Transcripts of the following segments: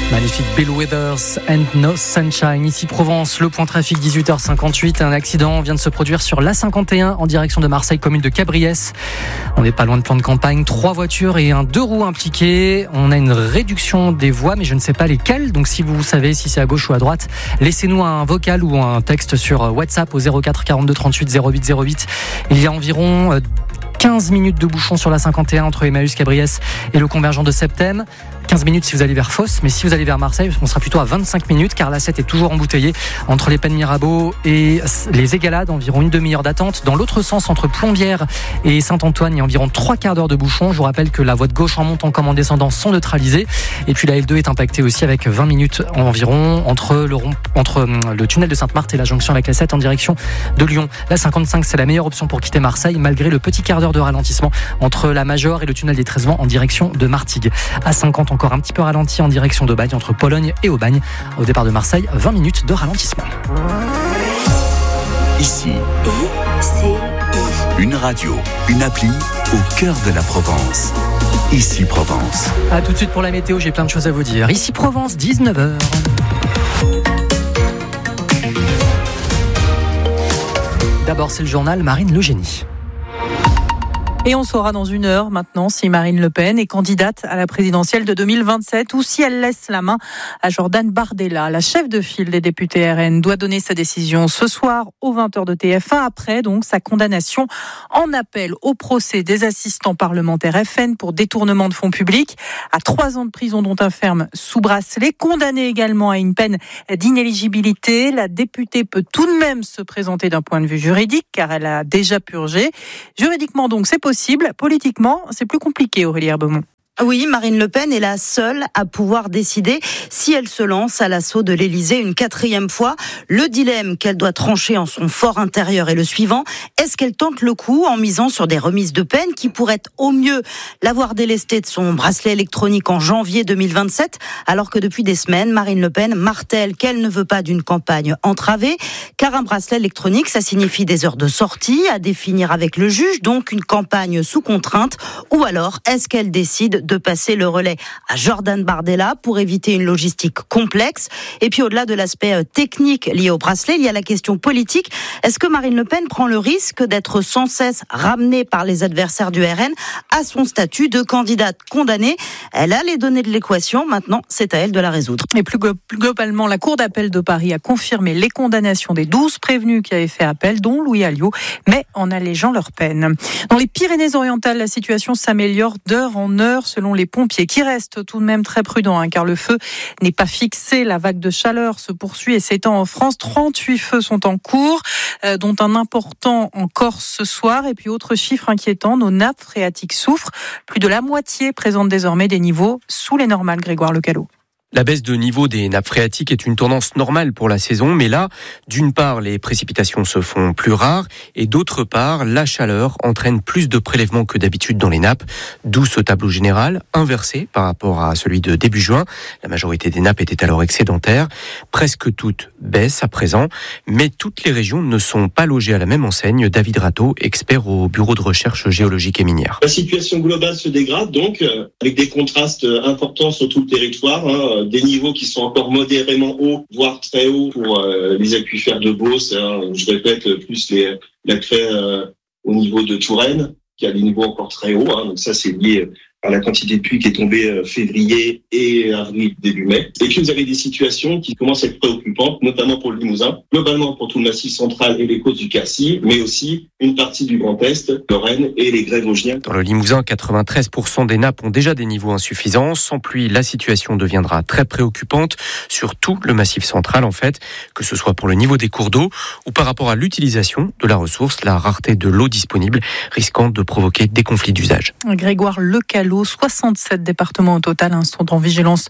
Magnifique Bill Withers and No Sunshine. Ici Provence, le point trafic 18h58. Un accident vient de se produire sur l'A51 en direction de Marseille, commune de Cabriès. On n'est pas loin de plan de campagne. 3 voitures et un 2 roues impliqués. On a une réduction des voies, mais je ne sais pas lesquelles. Donc si vous savez si c'est à gauche ou à droite, laissez-nous un vocal ou un texte sur WhatsApp au 04 42 38 08 08. Il y a environ 15 minutes de bouchon sur la 51 entre Emmaüs, Cabriès et le convergent de Septem. 15 minutes si vous allez vers Fos, mais si vous allez vers Marseille, on sera plutôt à 25 minutes car la 7 est toujours embouteillée entre les Pennes Mirabeau et les Égalades, environ une demi-heure d'attente. Dans l'autre sens, entre Plombières et Saint-Antoine, il y a environ 3 quarts d'heure de bouchon. Je vous rappelle que la voie de gauche en montant comme en descendant sont neutralisées. Et puis la L2 est impactée aussi avec 20 minutes environ entre le tunnel de Sainte-Marthe et la jonction avec la 7 en direction de Lyon. La 55, c'est la meilleure option pour quitter Marseille malgré le petit quart d'heure de ralentissement entre la Major et le tunnel des 13 Vents en direction de Martigues. À 50, encore un petit peu ralenti en direction d'Aubagne, entre Pologne et Aubagne. Au départ de Marseille, 20 minutes de ralentissement. Ici, une radio, une appli au cœur de la Provence. Ici Provence. A tout de suite pour la météo, j'ai plein de choses à vous dire. Ici Provence, 19h. D'abord, c'est le journal Marine Le Génie. Et on saura dans 1 heure maintenant si Marine Le Pen est candidate à la présidentielle de 2027 ou si elle laisse la main à Jordan Bardella. La chef de file des députés RN doit donner sa décision ce soir aux 20h de TF1 après donc sa condamnation en appel au procès des assistants parlementaires FN pour détournement de fonds publics à 3 ans de prison dont un ferme sous bracelet. Condamnée également à une peine d'inéligibilité, la députée peut tout de même se présenter d'un point de vue juridique car elle a déjà purgé. Juridiquement donc c'est possible. Politiquement, c'est plus compliqué, Aurélie Herbemont. Oui, Marine Le Pen est la seule à pouvoir décider si elle se lance à l'assaut de l'Élysée une 4e fois. Le dilemme qu'elle doit trancher en son fort intérieur est le suivant. Est-ce qu'elle tente le coup en misant sur des remises de peine qui pourraient au mieux l'avoir délestée de son bracelet électronique en janvier 2027, alors que depuis des semaines, Marine Le Pen martèle qu'elle ne veut pas d'une campagne entravée, car un bracelet électronique, ça signifie des heures de sortie à définir avec le juge, donc une campagne sous contrainte, ou alors est-ce qu'elle décide de passer le relais à Jordan Bardella pour éviter une logistique complexe. Et puis au-delà de l'aspect technique lié au bracelet, il y a la question politique. Est-ce que Marine Le Pen prend le risque d'être sans cesse ramenée par les adversaires du RN à son statut de candidate condamnée? Elle a les données de l'équation, maintenant c'est à elle de la résoudre. Et plus globalement, la Cour d'appel de Paris a confirmé les condamnations des 12 prévenus qui avaient fait appel, dont Louis Alliot, mais en allégeant leur peine. Dans les Pyrénées-Orientales, la situation s'améliore d'heure en heure selon les pompiers, qui restent tout de même très prudents, car le feu n'est pas fixé. La vague de chaleur se poursuit et s'étend en France. 38 feux sont en cours, dont un important en Corse ce soir. Et puis autre chiffre inquiétant, nos nappes phréatiques souffrent. Plus de la moitié présentent désormais des niveaux sous les normales, Grégoire Lecalot. La baisse de niveau des nappes phréatiques est une tendance normale pour la saison, mais là, d'une part, les précipitations se font plus rares et d'autre part, la chaleur entraîne plus de prélèvements que d'habitude dans les nappes, d'où ce tableau général inversé par rapport à celui de début juin. La majorité des nappes étaient alors excédentaires. Presque toutes baissent à présent, mais toutes les régions ne sont pas logées à la même enseigne. David Ratto, expert au Bureau de recherche géologique et minière. La situation globale se dégrade donc, avec des contrastes importants sur tout le territoire, des niveaux qui sont encore modérément hauts, voire très hauts pour les aquifères de Beauce. Je répète, plus l'aquifère au niveau de Touraine, qui a des niveaux encore très hauts. Donc ça, c'est lié à la quantité de pluie qui est tombée février et avril, début mai. Et puis vous avez des situations qui commencent à être préoccupantes, notamment pour le Limousin, globalement pour tout le massif central et les côtes du Quercy, mais aussi une partie du Grand Est, Lorraine et les grès vosgiens. Dans le Limousin, 93% des nappes ont déjà des niveaux insuffisants. Sans pluie, la situation deviendra très préoccupante sur tout le massif central, en fait, que ce soit pour le niveau des cours d'eau ou par rapport à l'utilisation de la ressource, la rareté de l'eau disponible, risquant de provoquer des conflits d'usage. Grégoire Lecalot, 67 départements au total sont en vigilance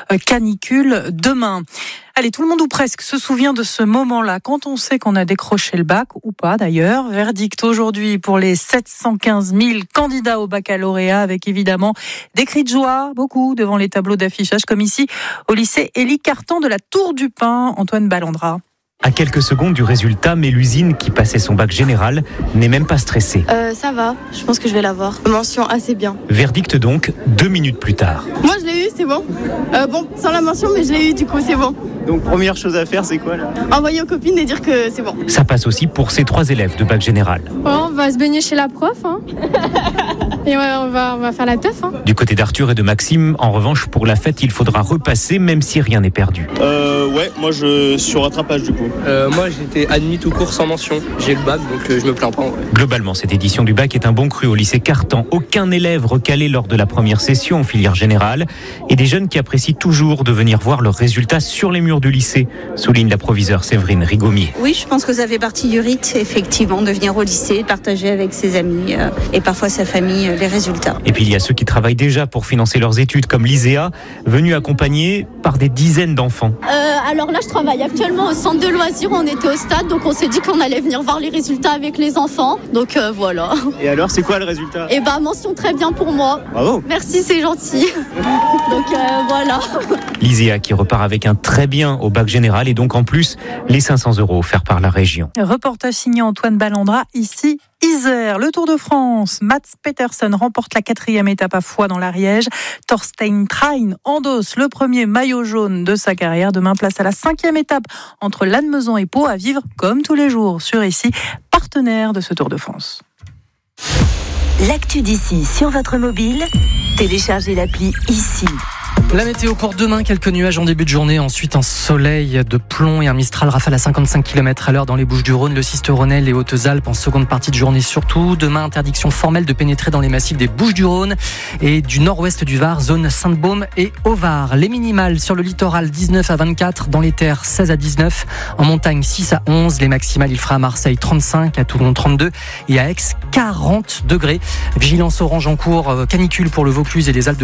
canicule demain. Allez, tout le monde ou presque se souvient de ce moment-là, quand on sait qu'on a décroché le bac, ou pas d'ailleurs. Verdict aujourd'hui pour les 715 000 candidats au baccalauréat, avec évidemment des cris de joie, beaucoup devant les tableaux d'affichage, comme ici au lycée Élie Cartan de la Tour du Pin. Antoine Ballandra. À quelques secondes du résultat, Mélusine, qui passait son bac général, n'est même pas stressée. Ça va, je pense que je vais l'avoir. Mention assez bien. Verdict donc, 2 minutes plus tard. Moi je l'ai eu, c'est bon. Bon, sans la mention, mais je l'ai eu, du coup c'est bon. Donc première chose à faire, c'est quoi là ? Envoyer aux copines et dire que c'est bon. Ça passe aussi pour ces 3 élèves de bac général. On va se baigner chez la prof, hein. Et ouais, on va faire la teuf, hein. Du côté d'Arthur et de Maxime, en revanche, pour la fête, il faudra repasser, même si rien n'est perdu. Ouais, moi je suis au rattrapage du coup. Moi j'étais admis tout court sans mention. J'ai le bac, donc je me plains pas. Globalement, cette édition du bac est un bon cru au lycée Cartan. Aucun élève recalé lors de la première session en filière générale et des jeunes qui apprécient toujours de venir voir leurs résultats sur les murs du lycée, souligne la proviseure Séverine Rigaumier. Oui, je pense que ça fait partie du rite, effectivement, de venir au lycée, de partager avec ses amis et parfois sa famille les résultats. Et puis il y a ceux qui travaillent déjà pour financer leurs études, comme l'ISEA, venus accompagnés par des dizaines d'enfants. Alors là, je travaille actuellement au centre de loisirs. On était au stade, donc on s'est dit qu'on allait venir voir les résultats avec les enfants. Donc voilà. Et alors, c'est quoi le résultat ? Mention très bien pour moi. Bravo. Merci, c'est gentil. Donc voilà. L'ISEA qui repart avec un très bien au bac général et donc en plus les 500 € offerts par la région. Reportage signé Antoine Ballandra, ici Isère. Le Tour de France, Mats Petersen remporte la 4e étape à Foix dans l'Ariège. Thorstein Trein endosse le premier maillot jaune de sa carrière. Demain, place à la 5e étape entre Lannemezan et Pau, à vivre comme tous les jours sur ici, partenaire de ce Tour de France. L'actu d'ici sur votre mobile, téléchargez l'appli ici. La météo pour demain, quelques nuages en début de journée, ensuite un soleil de plomb et un Mistral rafale à 55 km/h dans les Bouches-du-Rhône, le Sisteronais, les Hautes-Alpes en seconde partie de journée surtout. Demain, interdiction formelle de pénétrer dans les massifs des Bouches-du-Rhône et du nord-ouest du Var, zone Sainte-Baume et au Var. Les minimales sur le littoral 19 à 24, dans les terres 16 à 19, en montagne 6 à 11, les maximales il fera à Marseille 35, à Toulon 32 et à Aix 40 degrés. Vigilance orange en cours, canicule pour le Vaucluse et les Alpes